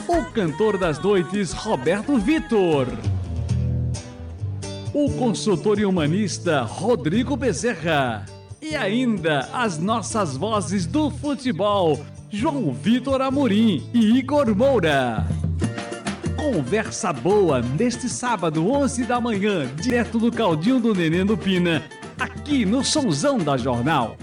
o cantor das noites Roberto Vitor, o consultor e humanista Rodrigo Bezerra e ainda as nossas vozes do futebol João Vitor Amorim e Igor Moura. Conversa boa neste sábado, 11 da manhã, direto do Caldinho do Nenê do Pina, aqui no Sonzão da Jornal.